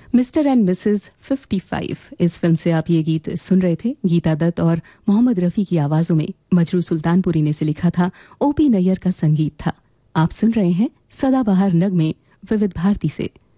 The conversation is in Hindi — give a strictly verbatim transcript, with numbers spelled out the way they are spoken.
Mister and Mrs fifty five, इस फिल्म से आप ये गीत सुन रहे थे। गीता दत्त और मोहम्मद रफ़ी की आवाज़ों में मजरू सुल्तानपुरी ने से लिखा था, ओपी नैयर का संगीत था। आप सुन रहे हैं सदाबहार नगमे विविध भारती से।